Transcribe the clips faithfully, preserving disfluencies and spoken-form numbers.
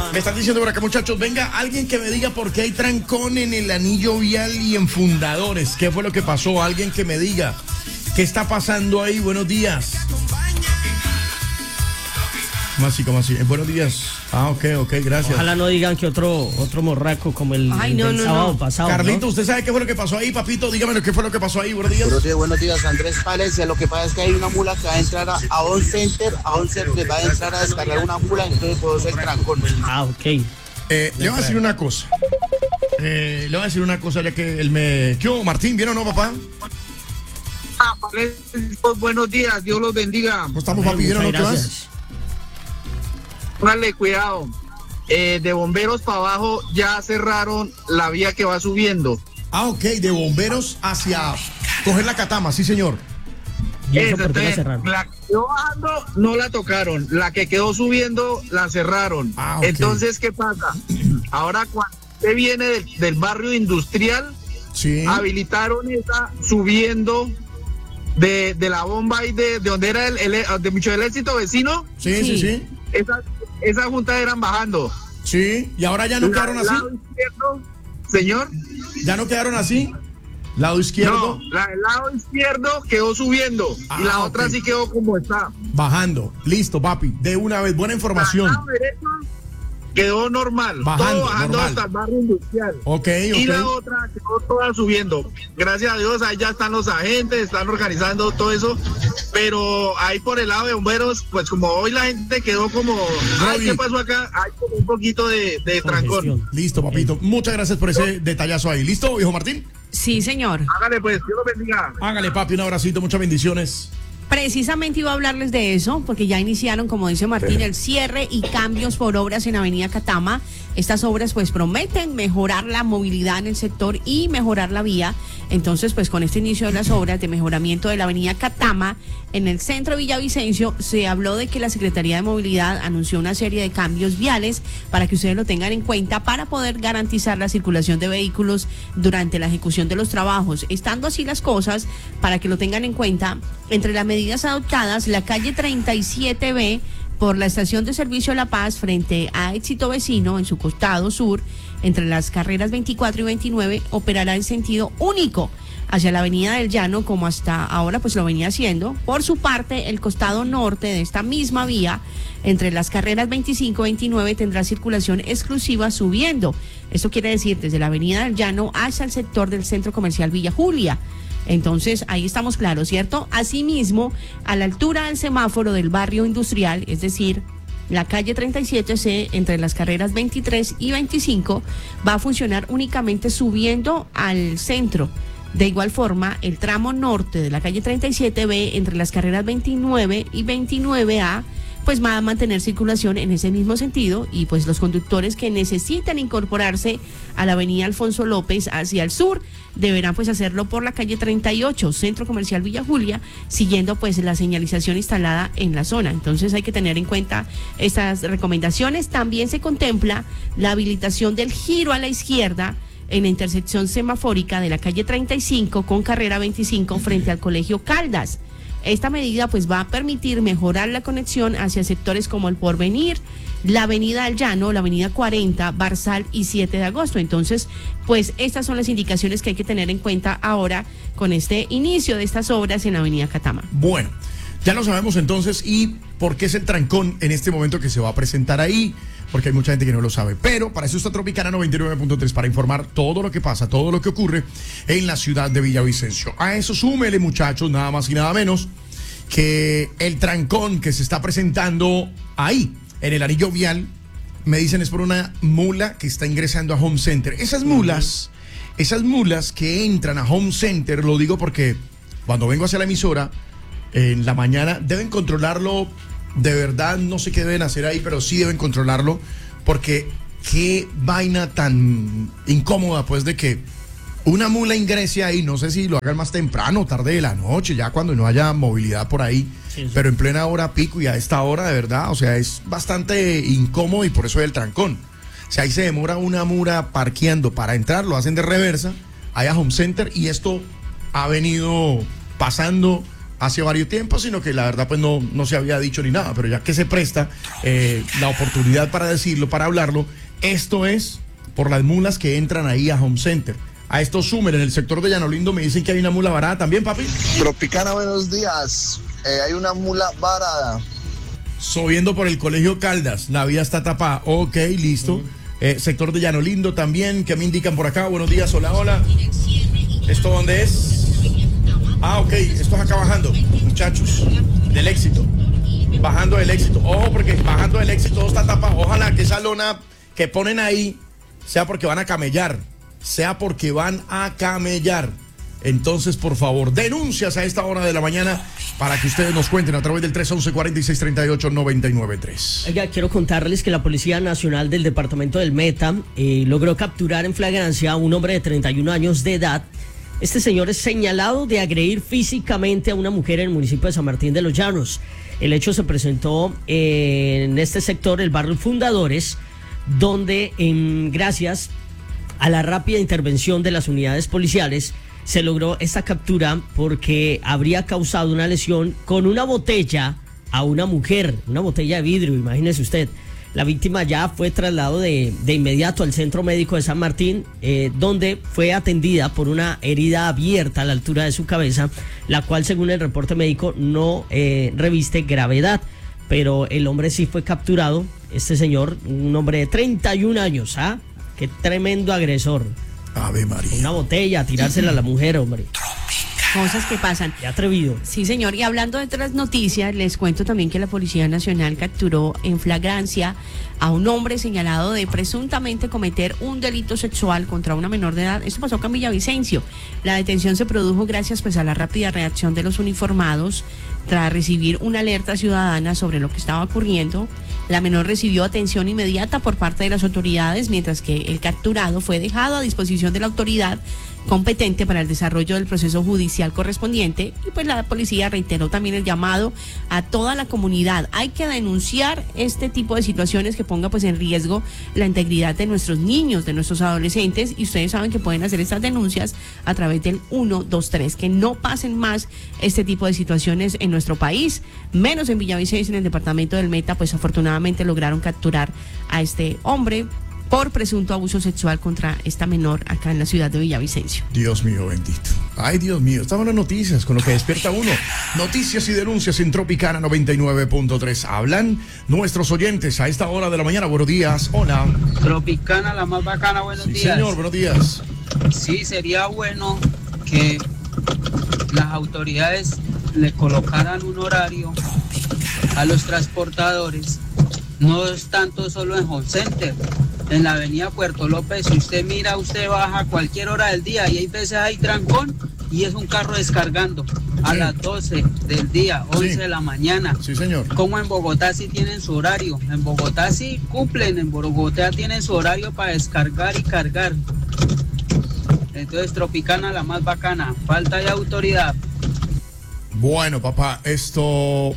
Me están diciendo por acá, muchachos, venga, alguien que me diga por qué hay trancón en el anillo vial y en Fundadores. ¿Qué fue lo que pasó? Alguien que me diga qué está pasando ahí. Buenos días. ¿Cómo así, cómo así? Eh, buenos días. Ah, ok, ok, gracias. Ojalá no digan que otro otro morraco como el, Ay, el no, del no, sábado no. pasado. Carlito, ¿no? ¿usted sabe qué fue lo que pasó ahí, papito? Dígame qué fue lo que pasó ahí. Buenos días. Buenos días, buenos días, Andrés Palencia. Lo que pasa es que hay una mula que va a entrar a, a On Center, a On Center va a entrar a descargar una mula, entonces puedo hacer trancón. Ah, ok. Eh, le voy a decir una cosa. Eh, le voy a decir una cosa ya que él me... ¿Qué hubo, Martín? ¿Bien o no, papá? Ah, buenos días, Dios los bendiga. ¿Cómo estamos, papi? ¿Bien o no? ¿Qué más? Póngale cuidado. Eh, de bomberos para abajo ya cerraron la vía que va subiendo. Ah, ok, de bomberos hacia coger la Catama, sí, señor. ¿Y eso Esa, por qué la entonces, cerraron? la que quedó bajando no la tocaron, la que quedó subiendo la cerraron. Ah, ok. Entonces, ¿qué pasa? Ahora cuando usted viene del, del barrio industrial, Sí. habilitaron esa subiendo de, de la bomba y de, de donde era el, el de Mucho del Éxito vecino. Sí, sí, sí, sí. Esa, esa junta eran bajando. Sí, y ahora ya no La- quedaron así. lado izquierdo, señor. Ya no quedaron así. Lado izquierdo, No, la del lado izquierdo quedó subiendo Ah, y la ok. otra sí quedó como está. bajando. Listo, papi. De una vez, buena información. La lado derecho quedó normal, Bajando, todo bajando normal. hasta el barrio industrial. Ok, Y la ok. otra quedó toda subiendo. Gracias a Dios, ahí ya están los agentes, están organizando todo eso. Pero ahí por el lado de bomberos, pues como hoy la gente quedó como, ay, Robbie. ¿qué pasó acá? Hay como un poquito de, de trancón. Congestión. Listo, papito. Muchas gracias por ese detallazo ahí. ¿Listo, hijo Martín? Sí, señor. Hágale pues, Dios lo bendiga. Hágale, papi, un abracito, muchas bendiciones. Precisamente iba a hablarles de eso, porque ya iniciaron, como dice Martín, el cierre y cambios por obras en Avenida Catama. Estas obras pues prometen mejorar la movilidad en el sector y mejorar la vía. Entonces, pues con este inicio de las obras de mejoramiento de la Avenida Catama en el centro de Villavicencio, se habló de que la Secretaría de Movilidad anunció una serie de cambios viales para que ustedes lo tengan en cuenta para poder garantizar la circulación de vehículos durante la ejecución de los trabajos. Estando así las cosas, para que lo tengan en cuenta, entre las medidas adoptadas, la calle treinta y siete B por la estación de servicio La Paz frente a Éxito Vecino en su costado sur, entre las carreras veinticuatro y veintinueve, operará en sentido único hacia la avenida del Llano, como hasta ahora pues lo venía haciendo. Por su parte, el costado norte de esta misma vía, entre las carreras veinticinco y veintinueve, tendrá circulación exclusiva subiendo. Esto quiere decir desde la avenida del Llano hasta el sector del centro comercial Villa Julia. Entonces, ahí estamos claros, ¿cierto? Asimismo, a la altura del semáforo del barrio industrial, es decir, la calle treinta y siete C, entre las carreras veintitrés y veinticinco, va a funcionar únicamente subiendo al centro. De igual forma, el tramo norte de la calle treinta y siete B, entre las carreras veintinueve y veintinueve A, pues va a mantener circulación en ese mismo sentido, y pues los conductores que necesitan incorporarse a la avenida Alfonso López hacia el sur deberán pues hacerlo por la calle treinta y ocho, Centro Comercial Villa Julia, siguiendo pues la señalización instalada en la zona. Entonces hay que tener en cuenta estas recomendaciones. También se contempla la habilitación del giro a la izquierda en la intersección semafórica de la calle treinta y cinco con carrera veinticinco frente al Colegio Caldas. Esta medida pues va a permitir mejorar la conexión hacia sectores como el Porvenir, la avenida del Llano, la avenida cuarenta, Barzal y siete de agosto. Entonces, pues estas son las indicaciones que hay que tener en cuenta ahora con este inicio de estas obras en la avenida Catama. Bueno, ya lo sabemos entonces y por qué es el trancón en este momento que se va a presentar ahí, porque hay mucha gente que no lo sabe. Pero para eso está Tropicana noventa y nueve punto tres, para informar todo lo que pasa, todo lo que ocurre en la ciudad de Villavicencio. A eso súmele, muchachos, nada más y nada menos que el trancón que se está presentando ahí, en el anillo vial, me dicen es por una mula que está ingresando a Home Center. Esas mulas, esas mulas que entran a Home Center, lo digo porque cuando vengo hacia la emisora, en la mañana, deben controlarlo. De verdad, no sé qué deben hacer ahí, pero sí deben controlarlo, porque qué vaina tan incómoda, pues, de que una mula ingrese ahí. No sé si lo hagan más temprano, tarde de la noche, ya cuando no haya movilidad por ahí, Sí, sí. pero en plena hora pico y a esta hora, de verdad, o sea, es bastante incómodo y por eso es el trancón. O sea, ahí se demora una mula parqueando para entrar, lo hacen de reversa, allá a Home Center, y esto ha venido pasando hace varios tiempos, sino que la verdad pues no, no se había dicho ni nada, pero ya que se presta eh, la oportunidad para decirlo, para hablarlo, esto es por las mulas que entran ahí a Home Center. A esto sumen en el sector de Llano Lindo, me dicen que hay una mula varada también, papi. Tropicana, buenos días. Eh, hay una mula varada. Subiendo por el Colegio Caldas, la vía está tapada. Ok, listo. Uh-huh. Eh, sector de Llano Lindo también, ¿qué me indican por acá? Buenos días, hola, hola. ¿Esto dónde es? Ah, ok, esto es acá bajando, muchachos, del Éxito. Bajando del Éxito. Ojo, porque bajando del Éxito todo está tapado. Ojalá que esa lona que ponen ahí sea porque van a camellar, sea porque van a camellar. Entonces, por favor, denuncias a esta hora de la mañana para que ustedes nos cuenten a través del tres once, cuarenta y seis, treinta y ocho, noventa y nueve tres. Oiga, quiero contarles que la Policía Nacional del Departamento del Meta eh, logró capturar en flagrancia a un hombre de treinta y un años de edad. Este señor es señalado de agredir físicamente a una mujer en el municipio de San Martín de los Llanos. El hecho se presentó en este sector, el barrio Fundadores, donde en, gracias a la rápida intervención de las unidades policiales se logró esta captura porque habría causado una lesión con una botella a una mujer, una botella de vidrio, imagínese usted. La víctima ya fue trasladado de, de inmediato al Centro Médico de San Martín, eh, donde fue atendida por una herida abierta a la altura de su cabeza, la cual, según el reporte médico, no eh, reviste gravedad. Pero el hombre sí fue capturado, este señor, un hombre de treinta y un años, ¿ah? Qué tremendo agresor. Ave María. Una botella, tirársela a la mujer, hombre. Cosas que pasan. Qué atrevido. Sí, señor. Y hablando de otras noticias, les cuento también que la Policía Nacional capturó en flagrancia a un hombre señalado de presuntamente cometer un delito sexual contra una menor de edad. Esto pasó acá en Villavicencio. La detención se produjo gracias pues a la rápida reacción de los uniformados tras recibir una alerta ciudadana sobre lo que estaba ocurriendo. La menor recibió atención inmediata por parte de las autoridades, mientras que el capturado fue dejado a disposición de la autoridad competente para el desarrollo del proceso judicial correspondiente. Y pues la policía reiteró también el llamado a toda la comunidad. Hay que denunciar este tipo de situaciones que ponga pues en riesgo la integridad de nuestros niños, de nuestros adolescentes, y ustedes saben que pueden hacer estas denuncias a través del uno dos tres, que no pasen más este tipo de situaciones en nuestro país, menos en Villavicencio. En el departamento del Meta pues afortunadamente lograron capturar a este hombre por presunto abuso sexual contra esta menor acá en la ciudad de Villavicencio. Dios mío bendito. Ay, Dios mío. Estamos en las noticias con lo que despierta uno. Noticias y denuncias en Tropicana noventa y nueve punto tres. Hablan nuestros oyentes a esta hora de la mañana. Buenos días. Hola. Tropicana, la más bacana. Buenos sí, días. Señor, buenos días. Sí, sería bueno que las autoridades le colocaran un horario a los transportadores. No es tanto solo en Home Center, en la avenida Puerto López. Si usted mira, usted baja a cualquier hora del día y hay veces hay trancón y es un carro descargando a sí. las doce del día, once sí. de la mañana. Sí, señor. Como en Bogotá sí tienen su horario. En Bogotá sí cumplen, en Bogotá tienen su horario para descargar y cargar. Entonces, Tropicana, la más bacana. Falta de autoridad. Bueno, papá, esto...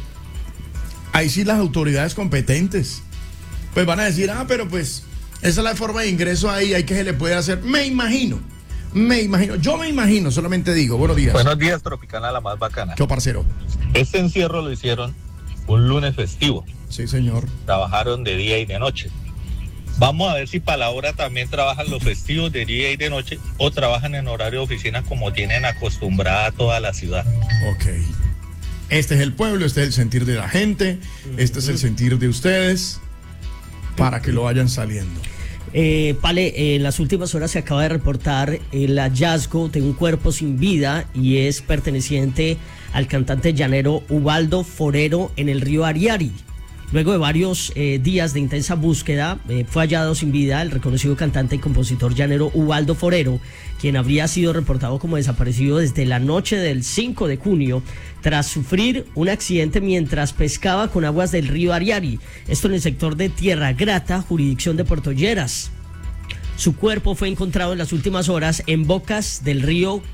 Ahí sí las autoridades competentes pues van a decir, ah, pero pues esa es la forma de ingreso ahí, hay que se le puede hacer. Me imagino, me imagino, yo me imagino, solamente digo, buenos días. Buenos días, Tropicana, la más bacana. ¿Qué, parcero? Este encierro lo hicieron un lunes festivo. Sí, señor. Trabajaron de día y de noche. Vamos a ver si para la hora también trabajan los festivos de día y de noche o trabajan en horario de oficina como tienen acostumbrada toda la ciudad. Ok. Este es el pueblo, este es el sentir de la gente, este es el sentir de ustedes, para que lo vayan saliendo. Eh, Pale, eh, en las últimas horas se acaba de reportar el hallazgo de un cuerpo sin vida y es perteneciente al cantante llanero Ubaldo Forero en el río Ariari. Luego de varios eh, días de intensa búsqueda, eh, fue hallado sin vida el reconocido cantante y compositor llanero Ubaldo Forero, quien habría sido reportado como desaparecido desde la noche del cinco de junio, tras sufrir un accidente mientras pescaba con aguas del río Ariari, esto en el sector de Tierra Grata, jurisdicción de Puerto Lleras. Su cuerpo fue encontrado en las últimas horas en bocas del río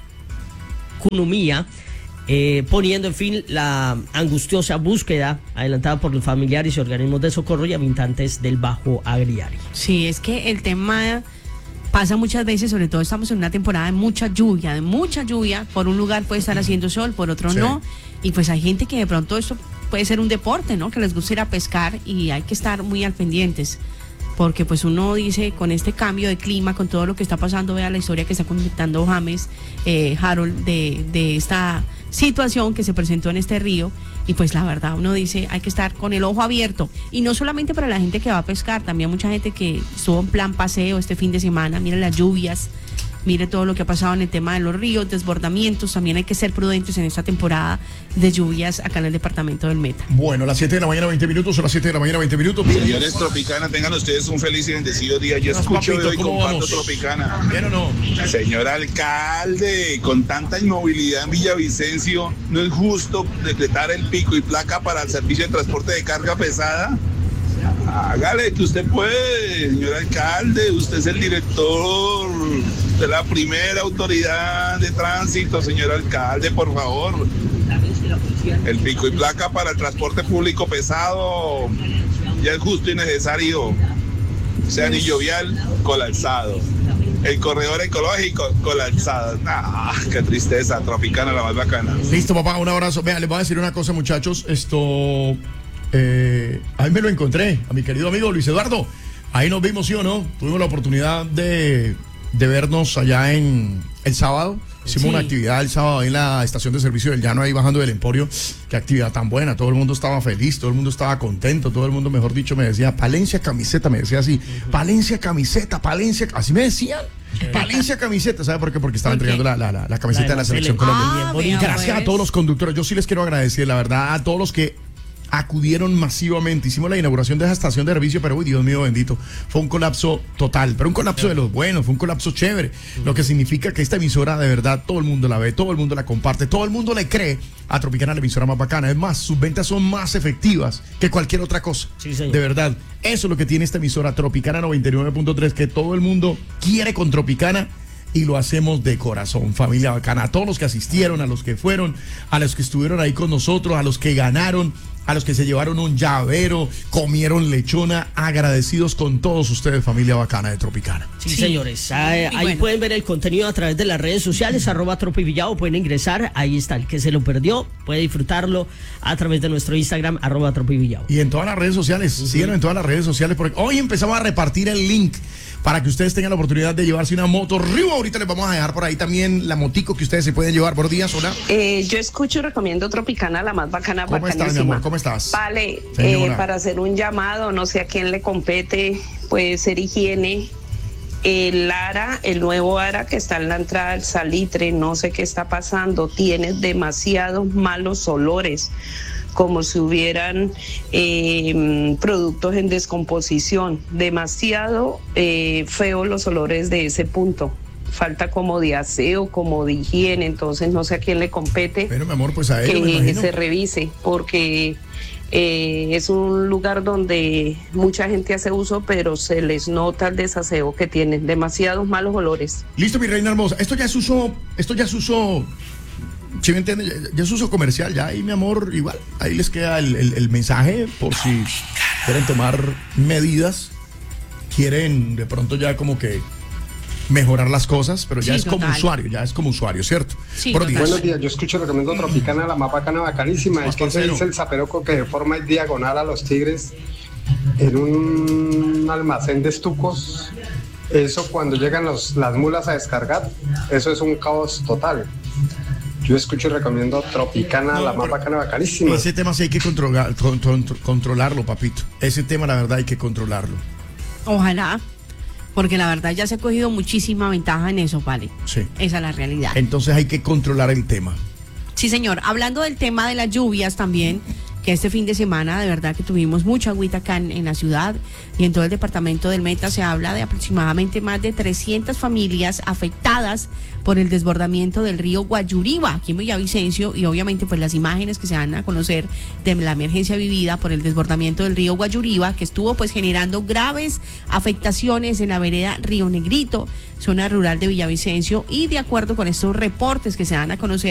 Cunumía, Eh, poniendo en fin la angustiosa búsqueda adelantada por los familiares y organismos de socorro y habitantes del Bajo Agriari. Sí, es que el tema pasa muchas veces, sobre todo estamos en una temporada de mucha lluvia, de mucha lluvia, por un lugar puede estar haciendo sol, por otro Sí. no, y pues hay gente que de pronto esto puede ser un deporte, ¿no? Que les gusta ir a pescar y hay que estar muy al pendientes, porque pues uno dice, con este cambio de clima, con todo lo que está pasando, vea la historia que está comentando James, eh, Harold, de, de esta situación que se presentó en este río, y pues la verdad uno dice, hay que estar con el ojo abierto, y no solamente para la gente que va a pescar, también mucha gente que estuvo en plan paseo este fin de semana, mire las lluvias, mire todo lo que ha pasado en el tema de los ríos, desbordamientos, también hay que ser prudentes en esta temporada de lluvias acá en el departamento del Meta. Bueno, las siete de la mañana, veinte minutos, son las siete de la mañana, veinte minutos. Señores Tropicana, tengan ustedes un feliz y bendecido día. Yo Buenas, escucho papito, hoy ¿cómo comparto vamos? Tropicana. ¿Bien o no? Señor alcalde, con tanta inmovilidad en Villavicencio, ¿no es justo decretar el pico y placa para el servicio de transporte de carga pesada? Hágale, que usted puede, señor alcalde. Usted es el director de la primera autoridad de tránsito, señor alcalde, por favor. El pico y placa para el transporte público pesado ya es justo y necesario. Sea anillo vial colapsado. El corredor ecológico colapsado. Ah, qué tristeza. Tropicana, la más bacana. Listo, papá, un abrazo. Vea, les voy a decir una cosa, muchachos. Esto, eh, ahí me lo encontré, a mi querido amigo Luis Eduardo. Ahí nos vimos, ¿sí o no? Tuvimos la oportunidad de, de vernos allá en el sábado. Hicimos Sí. una actividad el sábado ahí en la estación de servicio del Llano, ahí bajando del Emporio. Qué actividad tan buena. Todo el mundo estaba feliz, todo el mundo estaba contento, todo el mundo, mejor dicho, me decía, Palencia camiseta, me decía así, Palencia camiseta, Palencia, así me decían. Palencia camiseta, ¿sabe por qué? Porque estaba ¿Por qué? entregando la, la, la, la camiseta La de la de selección Marcelo. colombiana. Ah, Bien vea, bonita. Gracias a pues. todos los conductores. Yo sí les quiero agradecer, la verdad, a todos los que acudieron masivamente. Hicimos la inauguración de esa estación de servicio, pero uy, Dios mío bendito, fue un colapso total, pero un colapso de los buenos, fue un colapso chévere, lo que significa que esta emisora de verdad todo el mundo la ve, todo el mundo la comparte, todo el mundo le cree a Tropicana, la emisora más bacana. Es más, sus ventas son más efectivas que cualquier otra cosa. Sí, señor. De verdad, eso es lo que tiene esta emisora Tropicana noventa y nueve punto tres, que todo el mundo quiere con Tropicana. Y lo hacemos de corazón, familia bacana. A todos los que asistieron, a los que fueron, a los que estuvieron ahí con nosotros, a los que ganaron, a los que se llevaron un llavero, comieron lechona, agradecidos con todos ustedes, familia bacana de Tropicana. Sí, Sí. señores, ahí, Y ahí bueno. pueden ver el contenido a través de las redes sociales, arroba Tropivillao, pueden ingresar, ahí está, el que se lo perdió, puede disfrutarlo a través de nuestro Instagram, arroba Tropivillao. Y en todas las redes sociales, síguenos en todas las redes sociales, porque hoy empezamos a repartir el link para que ustedes tengan la oportunidad de llevarse una moto. Río, ahorita les vamos a dejar por ahí también la motico que ustedes se pueden llevar. Buenos días, hola. Eh, yo escucho y recomiendo Tropicana, la más bacana, ¿Cómo estás, mi bacanísima. amor? ¿Cómo estás? Vale, Señora. eh, para hacer un llamado, no sé a quién le compete, puede ser higiene. El Ara, el nuevo Ara que está en la entrada del Salitre, no sé qué está pasando, tiene demasiados malos olores, como si hubieran eh, productos en descomposición, demasiado eh, feos los olores de ese punto. Falta como de aseo, como de higiene, entonces no sé a quién le compete Pero, mi amor, pues a ellos, me que imagino. se revise, porque eh, es un lugar donde mucha gente hace uso, pero se les nota el desaseo que tienen, demasiados malos olores. Listo, mi reina hermosa. Esto ya es uso, esto ya es uso, ¿sí me entiende? Ya, ya es uso comercial, ya ahí, mi amor, igual. Ahí les queda el, el- el mensaje por si quieren tomar medidas, quieren de pronto ya como que mejorar las cosas, pero ya Sí, es como total. usuario, ya es como usuario, ¿cierto? Sí, Buenos días. total. Buenos días, yo escucho y recomiendo Tropicana, la más bacana, bacanísima. Más Es que se parcero. dice el zaperoco que forma el diagonal a los tigres en un almacén de estucos. Eso cuando llegan los, las mulas a descargar, eso es un caos total. Yo escucho y recomiendo Tropicana, No, la más pero bacana, bacanísima. Ese tema sí hay que controlar, con- con- controlarlo, papito. Ese tema, la verdad, hay que controlarlo. Ojalá, porque la verdad ya se ha cogido muchísima ventaja en eso, vale. Sí. Esa es la realidad. Entonces hay que controlar el tema. Sí, señor. Hablando del tema de las lluvias también, que este fin de semana de verdad que tuvimos mucha agüita acá en, en la ciudad y en todo el departamento del Meta. Se habla de aproximadamente más de trescientas familias afectadas por el desbordamiento del río Guayuriba aquí en Villavicencio, y obviamente pues las imágenes que se van a conocer de la emergencia vivida por el desbordamiento del río Guayuriba, que estuvo pues generando graves afectaciones en la vereda Río Negrito, zona rural de Villavicencio, y de acuerdo con estos reportes que se dan a conocer,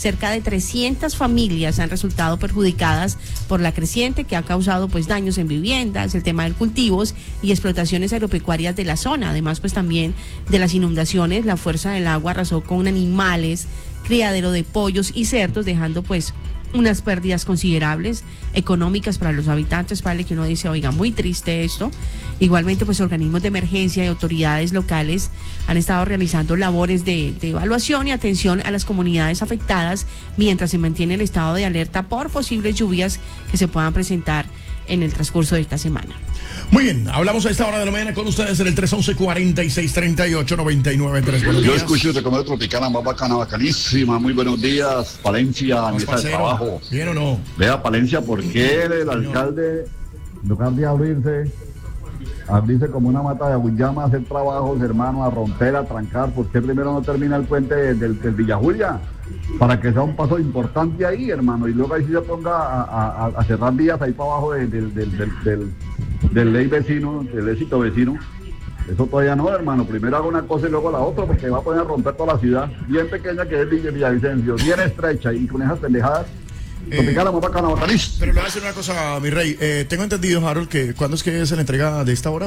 Cerca de trescientas familias han resultado perjudicadas por la creciente, que ha causado pues daños en viviendas, el tema de cultivos y explotaciones agropecuarias de la zona. Además, pues también de las inundaciones, la fuerza del agua arrasó con animales, criadero de pollos y cerdos, dejando pues unas pérdidas considerables económicas para los habitantes, para que uno dice, oiga, muy triste esto. Igualmente, pues organismos de emergencia y autoridades locales han estado realizando labores de, de evaluación y atención a las comunidades afectadas mientras se mantiene el estado de alerta por posibles lluvias que se puedan presentar en el transcurso de esta semana. Muy bien, hablamos a esta hora de la mañana con ustedes en el tres once, cuarenta y seis, treinta y ocho, noventa y nueve, tres. Yo escucho de comer tropicana más bacana, bacanísima. Muy buenos días, Palencia, mesa de trabajo. ¿Bien o no? Vea, Palencia, ¿por qué el alcalde, en lugar de abrirse, abrirse como una mata de aguillama, a hacer trabajos, hermano, a romper, a trancar? ¿Por qué primero no termina el puente del, del Villa Julia? Para que sea un paso importante ahí, hermano, y luego ahí sí se ponga a, a, a cerrar vías ahí para abajo del, del, del, del, del, del ley vecino, del éxito vecino. Eso todavía no, hermano. Primero hago una cosa y luego la otra, porque va a poner a romper toda la ciudad, bien pequeña que es Villavicencio, bien estrecha, y con esas pendejadas. Eh, Tropicana, muy bacana, bacanísima. Pero le voy a decir una cosa, mi rey. Eh, tengo entendido, Harold, que ¿cuándo es que se la entrega de esta hora?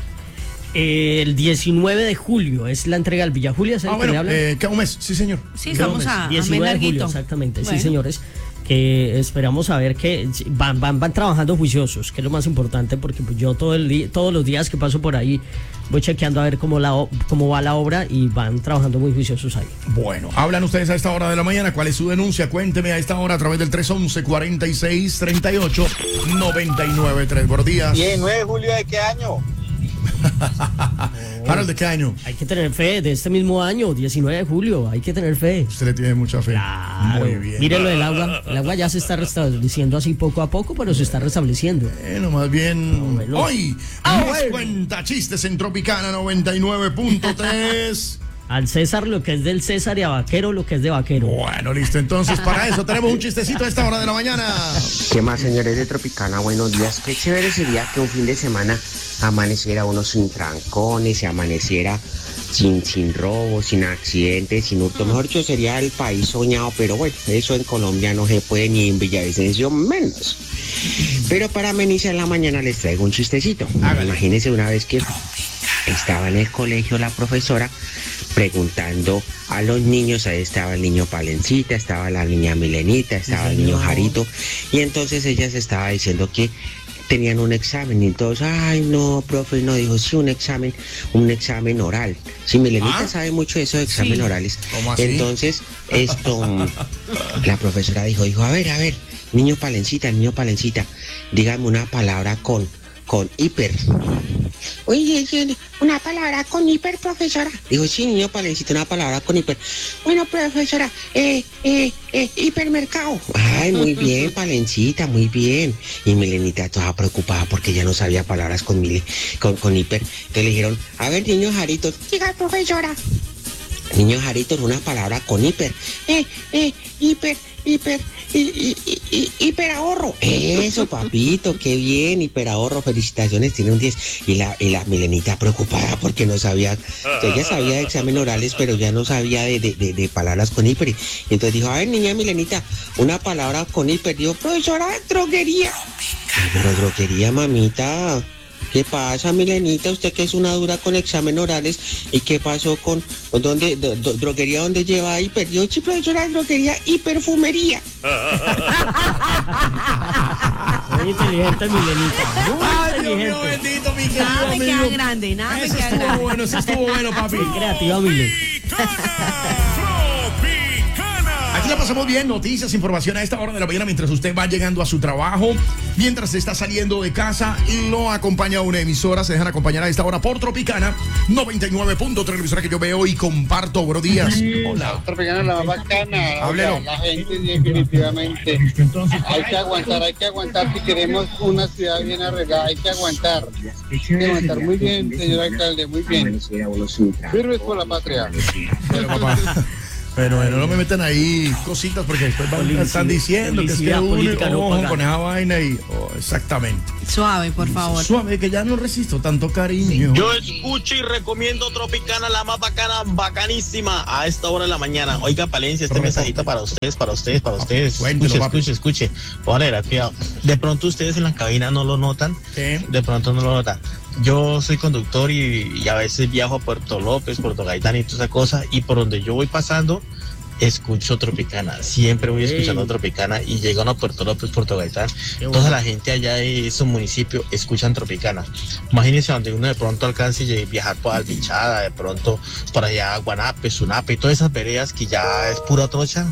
El diecinueve de julio es la entrega del Villa Julia. Ah, bueno, eh, queda un mes, sí, señor. Sí, estamos a, diecinueve a de julio, exactamente, bueno. Sí, señores. Que esperamos a ver que van, van, van trabajando juiciosos, que es lo más importante, porque pues yo todo el día, todos los días que paso por ahí voy chequeando a ver cómo, la, cómo va la obra y van trabajando muy juiciosos ahí. Bueno, hablan ustedes a esta hora de la mañana. ¿Cuál es su denuncia? Cuénteme a esta hora a través del tres once, cuarenta y seis, treinta y ocho, noventa y nueve, tres. Buenos días. diecinueve de julio, ¿de qué año? Harold, ¿de qué año? Hay que tener fe, de este mismo año, diecinueve de julio, hay que tener fe. Usted le tiene mucha fe. Claro. Muy bien. Miren lo del agua, el agua ya se está restableciendo así poco a poco, pero se está restableciendo. Bueno, más bien, no, bueno. Hoy, ah, nos bueno. cuenta chistes en Tropicana noventa y nueve punto tres. Al César lo que es del César y a Vaquero lo que es de Vaquero. Bueno, listo. Entonces, para eso tenemos un chistecito a esta hora de la mañana. ¿Qué más, señores de Tropicana? Buenos días. Qué chévere sería que un fin de semana amaneciera uno sin trancones, y amaneciera sin, sin robos, sin accidentes, sin hurto. Mejor dicho, sería el país soñado, pero bueno, eso en Colombia no se puede, ni en Villavicencio menos. Pero para amenizar la mañana les traigo un chistecito. Hágale. Imagínense una vez que estaba en el colegio la profesora preguntando a los niños, ahí estaba el niño Palencita, estaba la niña Milenita, estaba el niño Jarito, y entonces ella se estaba diciendo que tenían un examen, y entonces, ay no, profe, no, dijo, sí, un examen, un examen oral. Sí, Milenita ¿Ah? sabe mucho de eso de exámenes sí. orales. ¿Cómo así? Entonces, esto, la profesora dijo, dijo, a ver, a ver, niño Palencita, niño Palencita, dígame una palabra con, con hiper. Oye, una palabra con hiper, profesora. Dijo, sí, niño Palencita, una palabra con hiper. Bueno, profesora, eh, eh, eh, hipermercado. Ay, muy bien, Palencita, muy bien. Y Milenita toda preocupada porque ya no sabía palabras con, mile, con, con hiper. Entonces le dijeron, a ver, niño Jarito, diga, profesora. Niño Jarito, una palabra con hiper. Eh, eh, hiper, hiper, hi, hi, hi, hiperahorro. Eso, papito, qué bien, hiperahorro, felicitaciones, tiene un diez. Y la, y la Milenita preocupada porque no sabía, ella sabía de exámenes orales, pero ya no sabía de, de, de, de palabras con hiper. Y entonces dijo, a ver, niña Milenita, una palabra con hiper. Dijo, profesora, droguería. Pero droguería, mamita. ¿Qué pasa, Milenita? Usted que es una dura con exámenes orales. ¿Y qué pasó con, con dónde, do, do, droguería donde lleva hiper? Yo, sí, profesora, droguería y perfumería. Muy inteligente, Milenita. Muy Ay, inteligente. Dios mío, bendito, mi querido Nada me amigo. queda grande, nada me Eso queda estuvo grande. bueno, eso estuvo bueno, papi. Creativa, Milen. Aquí la pasamos bien, noticias, información a esta hora de la mañana mientras usted va llegando a su trabajo, mientras está saliendo de casa y lo acompaña una emisora. Se dejan acompañar a esta hora por Tropicana noventa y nueve punto tres, la emisora que yo veo y comparto. Buenos días. Hola. Tropicana la más bacana. Háblelo. Oiga, la gente definitivamente hay que aguantar, hay que aguantar si queremos una ciudad bien arreglada, hay que aguantar. Hay que aguantar muy bien, señor alcalde, muy bien. Firmes por la patria. Bueno, papá. Pero bueno, no me metan ahí cositas porque después van, Polici- están diciendo que es que publicidad uno política no ojo pagada. con esa vaina y oh, exactamente. Suave, por favor. Suave, que ya no resisto tanto cariño. Yo escucho y recomiendo Tropicana, la más bacana, bacanísima, a esta hora de la mañana. Oiga, Palencia, este Correcto. mensajito para ustedes, para ustedes, para ustedes. Cuéntelo, Escuche, papi. escuche, escuche. Póngale cuidado. De pronto ustedes en la cabina no lo notan. ¿Qué? De pronto no lo notan. Yo soy conductor y, y a veces viajo a Puerto López, Puerto Gaitán y toda esa cosa. Y por donde yo voy pasando, escucho Tropicana. Siempre voy escuchando Ey. Tropicana y llegan a Puerto López, Puerto Gaitán. Qué Toda bueno. la gente allá de esos municipios escuchan Tropicana. Imagínense donde uno de pronto alcance y viajar por Albichada, de pronto por allá Guanape, Sunape, todas esas veredas que ya es pura trocha.